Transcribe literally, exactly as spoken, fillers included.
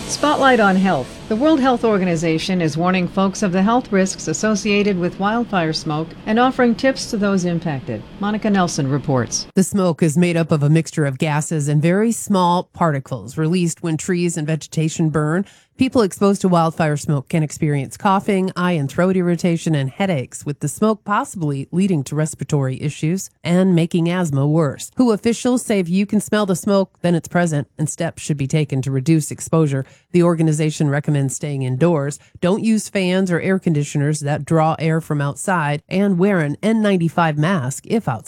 Spotlight on Health. The World Health Organization is warning folks of the health risks associated with wildfire smoke and offering tips to those impacted. Monica Nelson reports. The smoke is made up of a mixture of gases and very small particles released when trees and vegetation burn. People exposed to wildfire smoke can experience coughing, eye and throat irritation, and headaches, with the smoke possibly leading to respiratory issues and making asthma worse. W H O officials say if you can smell the smoke, then it's present, and steps should be taken to reduce exposure. The organization recommends staying indoors, don't use fans or air conditioners that draw air from outside, and wear an N ninety-five mask if outside.